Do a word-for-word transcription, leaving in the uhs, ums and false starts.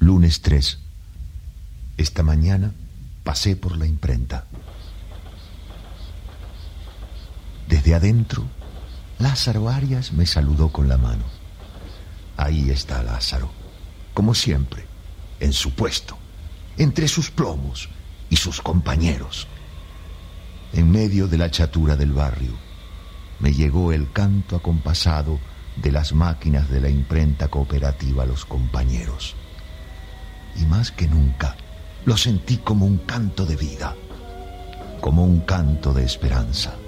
Lunes tres. Esta mañana pasé por la imprenta. Desde adentro, Lázaro Arias me saludó con la mano. Ahí está Lázaro, como siempre, en su puesto, entre sus plomos y sus compañeros. En medio de la chatura del barrio, me llegó el canto acompasado de las máquinas de la imprenta cooperativa Los Compañeros. Y más que nunca, lo sentí como un canto de vida, como un canto de esperanza.